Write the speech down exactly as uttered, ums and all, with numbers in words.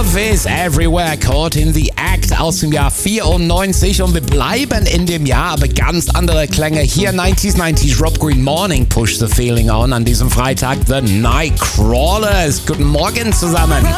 Love is everywhere, caught in the act aus dem Jahr vierundneunzig und wir bleiben in dem Jahr, aber ganz andere Klänge. Hier neunziger neunzig Rob Green, Morning Push the Feeling On an diesem Freitag, The Nightcrawlers. Guten Morgen zusammen.